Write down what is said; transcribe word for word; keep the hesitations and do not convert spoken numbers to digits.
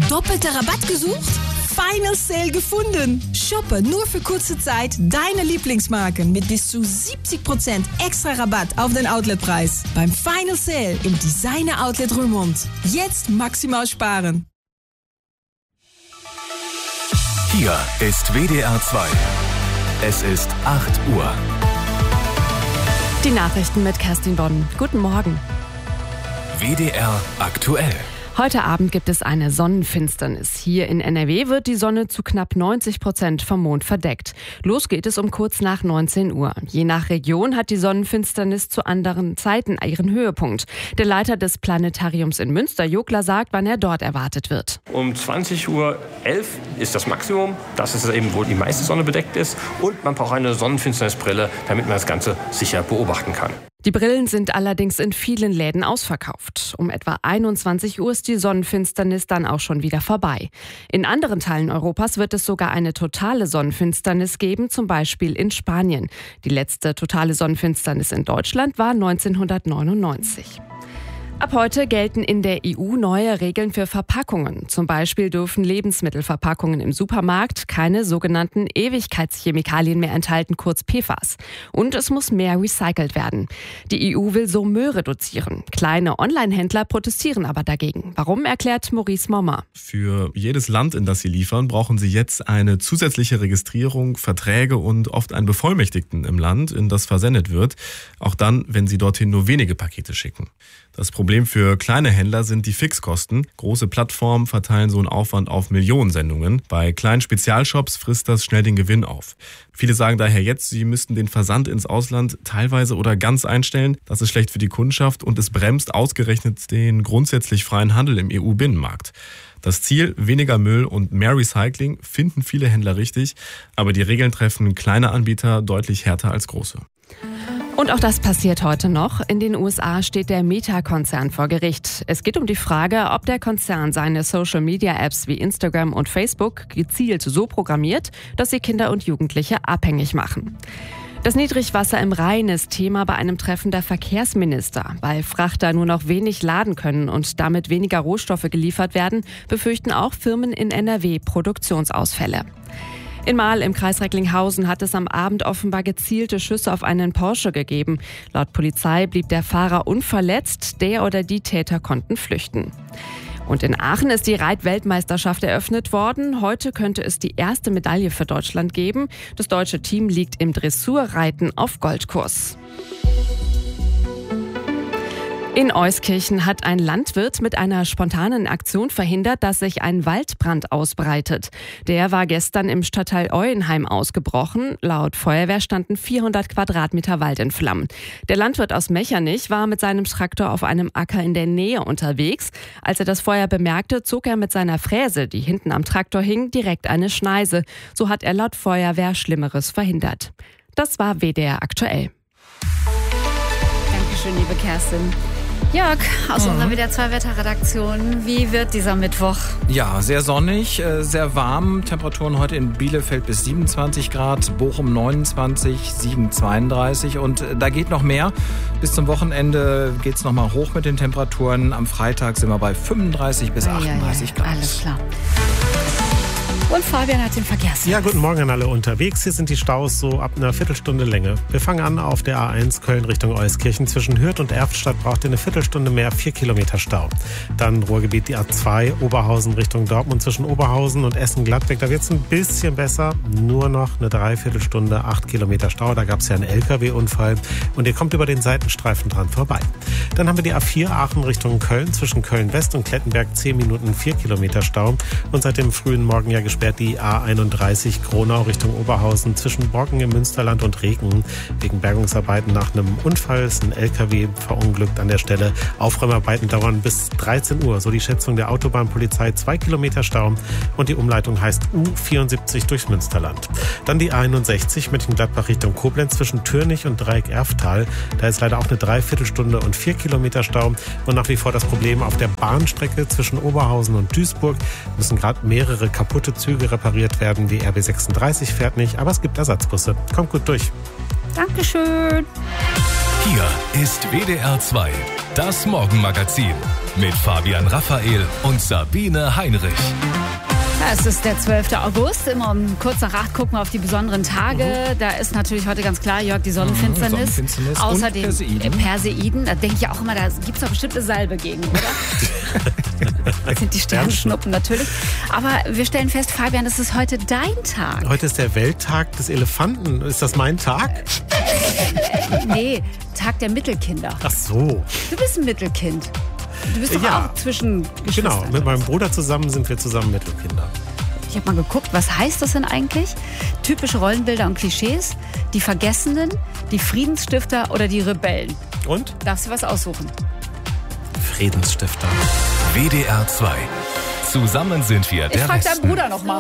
Doppelter Rabatt gesucht? Final Sale gefunden. Shoppe nur für kurze Zeit deine Lieblingsmarken mit bis zu siebzig Prozent extra Rabatt auf den Outletpreis. Beim Final Sale im Designer Outlet Roermond. Jetzt maximal sparen. Hier ist W D R zwei. Es ist acht Uhr. Die Nachrichten mit Kerstin Bonn. Guten Morgen. W D R aktuell. Heute Abend gibt es eine Sonnenfinsternis. Hier in N R W wird die Sonne zu knapp neunzig Prozent vom Mond verdeckt. Los geht es um kurz nach neunzehn Uhr. Je nach Region hat die Sonnenfinsternis zu anderen Zeiten ihren Höhepunkt. Der Leiter des Planetariums in Münster, Jogler, sagt, wann er dort erwartet wird. Um zwanzig Uhr elf ist das Maximum. Das ist eben, wo die meiste Sonne bedeckt ist. Und man braucht eine Sonnenfinsternisbrille, damit man das Ganze sicher beobachten kann. Die Brillen sind allerdings in vielen Läden ausverkauft. Um etwa einundzwanzig Uhr ist die Sonnenfinsternis dann auch schon wieder vorbei. In anderen Teilen Europas wird es sogar eine totale Sonnenfinsternis geben, zum Beispiel in Spanien. Die letzte totale Sonnenfinsternis in Deutschland war neunzehnhundertneunundneunzig. Ab heute gelten in der E U neue Regeln für Verpackungen. Zum Beispiel dürfen Lebensmittelverpackungen im Supermarkt keine sogenannten Ewigkeitschemikalien mehr enthalten, kurz P F A S. Und es muss mehr recycelt werden. Die E U will so Müll reduzieren. Kleine Online-Händler protestieren aber dagegen. Warum, erklärt Maurice Mommer. Für jedes Land, in das sie liefern, brauchen sie jetzt eine zusätzliche Registrierung, Verträge und oft einen Bevollmächtigten im Land, in das versendet wird. Auch dann, wenn sie dorthin nur wenige Pakete schicken. Das Problem für kleine Händler sind die Fixkosten. Große Plattformen verteilen so einen Aufwand auf Millionen Sendungen. Bei kleinen Spezialshops frisst das schnell den Gewinn auf. Viele sagen daher jetzt, sie müssten den Versand ins Ausland teilweise oder ganz einstellen. Das ist schlecht für die Kundschaft und es bremst ausgerechnet den grundsätzlich freien Handel im E U-Binnenmarkt. Das Ziel, weniger Müll und mehr Recycling, finden viele Händler richtig. Aber die Regeln treffen kleine Anbieter deutlich härter als große. Und auch das passiert heute noch. In den U S A steht der Meta-Konzern vor Gericht. Es geht um die Frage, ob der Konzern seine Social-Media-Apps wie Instagram und Facebook gezielt so programmiert, dass sie Kinder und Jugendliche abhängig machen. Das Niedrigwasser im Rhein ist Thema bei einem Treffen der Verkehrsminister. Weil Frachter nur noch wenig laden können und damit weniger Rohstoffe geliefert werden, befürchten auch Firmen in N R W Produktionsausfälle. In Marl im Kreis Recklinghausen hat es am Abend offenbar gezielte Schüsse auf einen Porsche gegeben. Laut Polizei blieb der Fahrer unverletzt, der oder die Täter konnten flüchten. Und in Aachen ist die Reit-Weltmeisterschaft eröffnet worden. Heute könnte es die erste Medaille für Deutschland geben. Das deutsche Team liegt im Dressurreiten auf Goldkurs. In Euskirchen hat ein Landwirt mit einer spontanen Aktion verhindert, dass sich ein Waldbrand ausbreitet. Der war gestern im Stadtteil Euenheim ausgebrochen. Laut Feuerwehr standen vierhundert Quadratmeter Wald in Flammen. Der Landwirt aus Mechernich war mit seinem Traktor auf einem Acker in der Nähe unterwegs. Als er das Feuer bemerkte, zog er mit seiner Fräse, die hinten am Traktor hing, direkt eine Schneise. So hat er laut Feuerwehr Schlimmeres verhindert. Das war W D R aktuell. Dankeschön, liebe Kerstin. Jörg, aus mhm. unserer W D R zwei Wetterredaktion, wie wird dieser Mittwoch? Ja, sehr sonnig, sehr warm. Temperaturen heute in Bielefeld bis siebenundzwanzig Grad, Bochum neunundzwanzig, Siegen zweiunddreißig und da geht noch mehr. Bis zum Wochenende geht es nochmal hoch mit den Temperaturen. Am Freitag sind wir bei fünfunddreißig bis achtunddreißig Grad. Alles klar. Und Fabian hat den Verkehrsdienst. Ja, guten Morgen an alle unterwegs. Hier sind die Staus so ab einer Viertelstunde Länge. Wir fangen an auf der A eins Köln Richtung Euskirchen. Zwischen Hürth und Erftstadt braucht ihr eine Viertelstunde mehr, vier Kilometer Stau. Dann Ruhrgebiet die A zwei Oberhausen Richtung Dortmund zwischen Oberhausen und Essen-Gladbeck. Da wird es ein bisschen besser. Nur noch eine Dreiviertelstunde, acht Kilometer Stau. Da gab es ja einen L K W-Unfall. Und ihr kommt über den Seitenstreifen dran vorbei. Dann haben wir die A vier Aachen Richtung Köln. Zwischen Köln-West und Klettenberg zehn Minuten, vier Kilometer Stau. Und seit dem frühen Morgen ja gesperrt die A einunddreißig Kronau Richtung Oberhausen zwischen Borken im Münsterland und Reken. Wegen Bergungsarbeiten nach einem Unfall ist ein L K W verunglückt an der Stelle. Aufräumarbeiten dauern bis dreizehn Uhr, so die Schätzung der Autobahnpolizei. Zwei Kilometer Stau und die Umleitung heißt U vierundsiebzig durchs Münsterland. Dann die A einundsechzig Mönchengladbach Richtung Koblenz zwischen Türnich und Dreieck-Erftal. Da ist leider auch eine Dreiviertelstunde und vier Kilometer Stau. Und nach wie vor das Problem auf der Bahnstrecke zwischen Oberhausen und Duisburg. Müssen gerade mehrere kaputte Züge repariert werden. Die R B sechsunddreißig fährt nicht, aber es gibt Ersatzbusse. Kommt gut durch. Dankeschön. Hier ist W D R zwei, das Morgenmagazin mit Fabian Raphael und Sabine Heinrich. Ja, es ist der zwölfte August. Immer um kurz nach acht gucken wir auf die besonderen Tage. Mhm. Da ist natürlich heute ganz klar, Jörg, die Sonnenfinsternis. Mhm, Sonnenfinsternis Außerdem und Perseiden. Perseiden. Da denke ich auch immer, da gibt es doch bestimmt eine Salbe gegen, oder? Das sind die Sternschnuppen natürlich. Aber wir stellen fest, Fabian, das ist heute dein Tag. Heute ist der Welttag des Elefanten. Ist das mein Tag? Nee, Tag der Mittelkinder. Ach so. Du bist ein Mittelkind. Du bist doch ja. auch zwischen Geschwistern. Genau, mit meinem Bruder zusammen sind wir zusammen Mittelkinder. Ich habe mal geguckt, was heißt das denn eigentlich? Typische Rollenbilder und Klischees, die Vergessenen, die Friedensstifter oder die Rebellen. Und? Darfst du was aussuchen? Friedensstifter. W D R zwei. Zusammen sind wir der Ich frage deinen Westen. Bruder noch mal.